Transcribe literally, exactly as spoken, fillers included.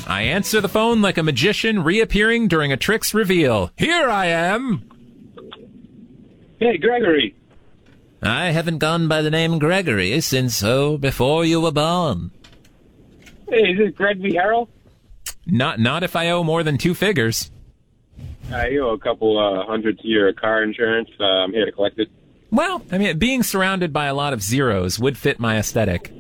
I answer the phone like a magician reappearing during a trick's reveal. Here I am! Hey, Gregory. I haven't gone by the name Gregory since, oh, before you were born. Hey, is this Greg V. Harrell? Not not if I owe more than two figures. I owe a couple uh, hundred to your car insurance. Uh, I'm here to collect it. Well, I mean, being surrounded by a lot of zeros would fit my aesthetic.